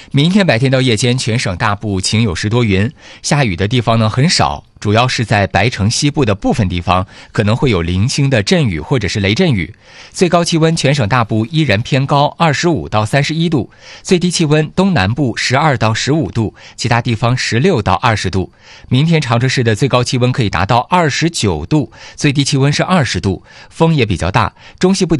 明天白天到夜间，全省大部晴有时多云，下雨的地方呢很少，主要是在白城西部的部分地方可能会有零星的阵雨或者是雷阵雨。最高气温全省大部依然偏高，25到31度，最低气温东南部12到15度，其他地方16到20度。明天长春市的最高气温可以达到29度，最低气温是20度，风也比较大，中西部